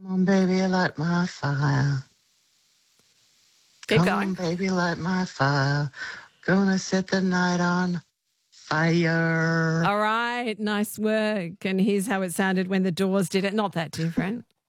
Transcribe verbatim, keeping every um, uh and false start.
Come on, baby, light my fire. Keep Come going. on, baby, light my fire. Gonna set the night on fire. All right, nice work. And here's how it sounded when the Doors did it. Not that different.